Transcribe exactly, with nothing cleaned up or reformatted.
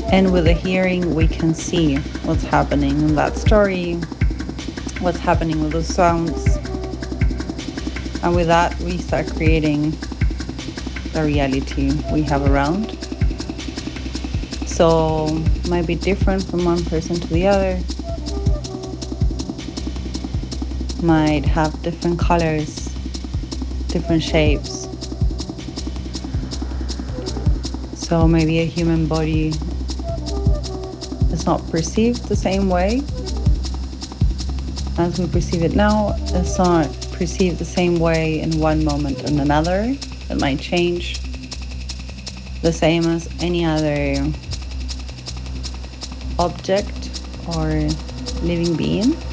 And with the hearing, we can see what's happening in that story, what's happening with those sounds. And with that, we start creating the reality we have around. So it might be different from one person to the other. Might have different colors, different shapes. So maybe a human body is not perceived the same way as we perceive it now. It's not perceived the same way in one moment and another. It might change, the same as any other object or living being.